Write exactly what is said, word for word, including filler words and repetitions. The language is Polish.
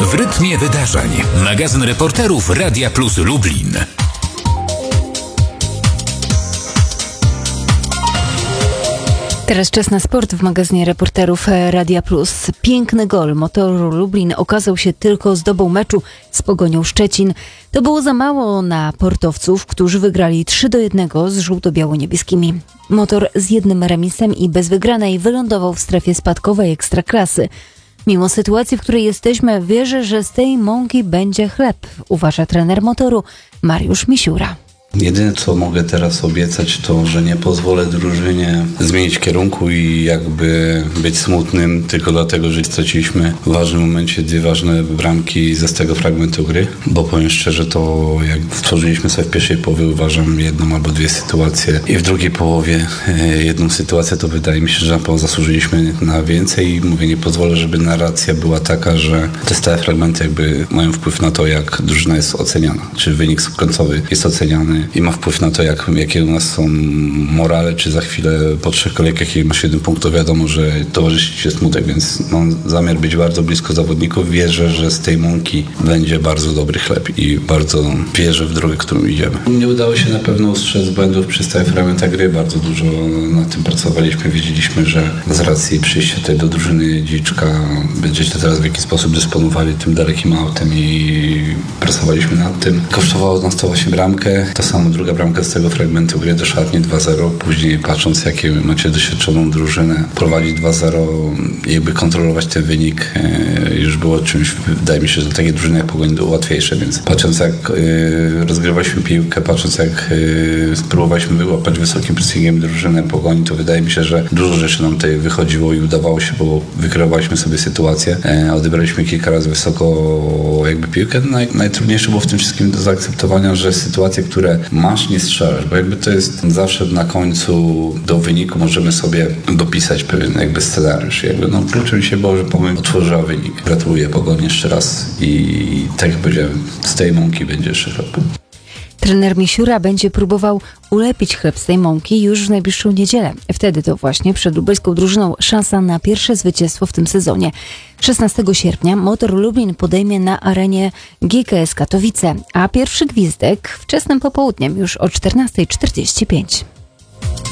w rytmie wydarzeń. Magazyn reporterów Radia Plus Lublin. Teraz czas na sport w magazynie reporterów Radia Plus. Piękny gol Motoru Lublin okazał się tylko zdobą meczu z Pogonią Szczecin. To było za mało na portowców, którzy wygrali trzy do jednego z żółto-biało-niebieskimi. Motor z jednym remisem i bez wygranej wylądował w strefie spadkowej Ekstraklasy. Mimo sytuacji, w której jesteśmy, wierzę, że z tej mąki będzie chleb, uważa trener Motoru Mariusz Misiura. Jedyne, co mogę teraz obiecać, to, że nie pozwolę drużynie zmienić kierunku i jakby być smutnym tylko dlatego, że straciliśmy w ważnym momencie dwie ważne bramki ze z tego fragmentu gry, bo powiem szczerze, to jak stworzyliśmy sobie w pierwszej połowie, uważam, jedną albo dwie sytuacje i w drugiej połowie jedną sytuację, to wydaje mi się, że na pewno zasłużyliśmy na więcej i mówię, nie pozwolę, żeby narracja była taka, że te stałe fragmenty jakby mają wpływ na to, jak drużyna jest oceniana, czy wynik końcowy jest oceniany i ma wpływ na to, jak, jakie u nas są morale, czy za chwilę po trzech kolejkach, jeśli masz jeden punkt, to wiadomo, że towarzyszy ci się smutek, więc mam zamiar być bardzo blisko zawodników. Wierzę, że z tej mąki będzie bardzo dobry chleb i bardzo wierzę w drogę, którą idziemy. Nie udało się na pewno ustrzec błędów przy stałych fragmentach gry, bardzo dużo nad tym pracowaliśmy, wiedzieliśmy, że z racji przyjścia tutaj do drużyny Dziczka będziecie teraz w jakiś sposób dysponowali tym dalekim autem i pracowaliśmy nad tym. Kosztowało nas to właśnie bramkę, to samo druga bramka z tego fragmentu gry do szatni dwa zero. Później patrząc, jakie macie doświadczoną drużynę, prowadzić dwa zero i jakby kontrolować ten wynik e, już było czymś, wydaje mi się, że dla takiej drużyny jak Pogoń było łatwiejsze, więc patrząc jak e, rozgrywaliśmy piłkę, patrząc jak e, spróbowaliśmy wyłapać wysokim pressingiem drużynę Pogoni, to wydaje mi się, że dużo rzeczy nam tutaj wychodziło i udawało się, bo wykreowaliśmy sobie sytuację, e, odebraliśmy kilka razy wysoko jakby piłkę. Naj, najtrudniejsze było w tym wszystkim do zaakceptowania, że sytuacje, które masz, nie strzelasz, bo jakby to jest zawsze na końcu do wyniku możemy sobie dopisać pewien jakby scenariusz. Jakby no kluczem się było, że Pogoń otworzyła wynik. Gratuluję Pogoni jeszcze raz i tak jak powiedziałem, z tej mąki będzie jeszcze chleb. Trener Misiura będzie próbował ulepić chleb z tej mąki już w najbliższą niedzielę. Wtedy to właśnie przed lubelską drużyną szansa na pierwsze zwycięstwo w tym sezonie. szesnastego sierpnia Motor Lublin podejmie na arenie G K S Katowice, a pierwszy gwizdek wczesnym popołudniem już o czternasta czterdzieści pięć.